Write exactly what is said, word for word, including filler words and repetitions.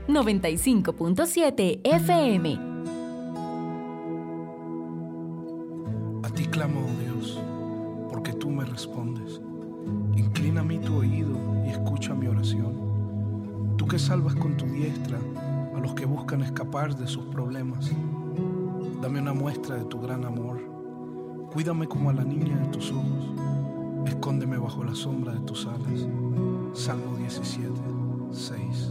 noventa y cinco punto siete F M. A ti clamo, oh Dios, porque tú me respondes. Inclina a mí tu oído y escucha mi oración. Tú que salvas con tu diestra a los que buscan escapar de sus problemas. Dame una muestra de tu gran amor. Cuídame como a la niña de tus ojos. Escóndeme bajo la sombra de tus alas. Salmo diecisiete, seis.